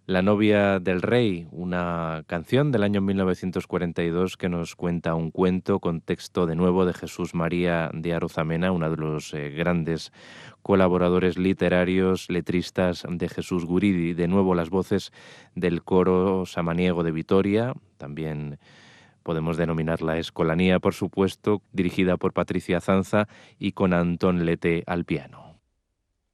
La novia del rey, una canción del año 1942 que nos cuenta un cuento con texto de nuevo de Jesús María de Arozamena, uno de los grandes colaboradores literarios, letristas de Jesús Guridi. De nuevo las voces del coro samaniego de Vitoria, también podemos denominarla Escolanía, por supuesto, dirigida por Patricia Zanza y con Antón Lete al piano.